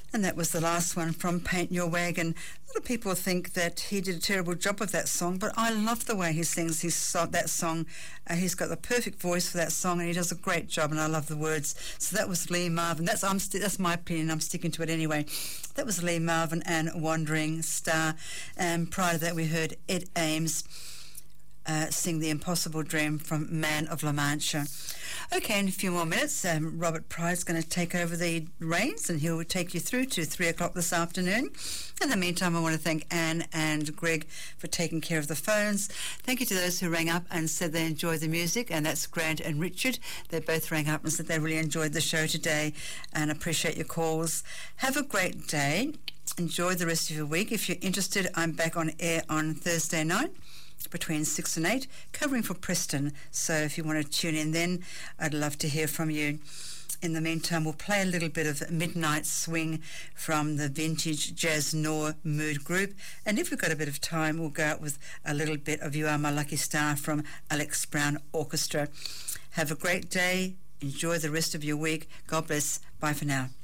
And that was the last one from Paint Your Wagon. A lot of people think that he did a terrible job of that song, but I love the way he sings that song. He's got the perfect voice for that song, and he does a great job, and I love the words. So that was Lee Marvin. That's my opinion. I'm sticking to it anyway. That was Lee Marvin and Wandering Star. And prior to that, we heard Ed Ames sing The Impossible Dream from Man of La Mancha. Okay, in a few more minutes, Robert Pryde's going to take over the reins, and he'll take you through to 3 o'clock this afternoon. In the meantime, I want to thank Anne and Greg for taking care of the phones. Thank you to those who rang up and said they enjoyed the music, and that's Grant and Richard. They both rang up and said they really enjoyed the show today and appreciate your calls. Have a great day. Enjoy the rest of your week. If you're interested, I'm back on air on Thursday night between 6 and 8, covering for Preston. So if you want to tune in then, I'd love to hear from you. In the meantime, we'll play a little bit of Midnight Swing from the Vintage Jazz Noor Mood Group. And if we've got a bit of time, we'll go out with a little bit of You Are My Lucky Star from Alex Brown Orchestra. Have a great day. Enjoy the rest of your week. God bless. Bye for now.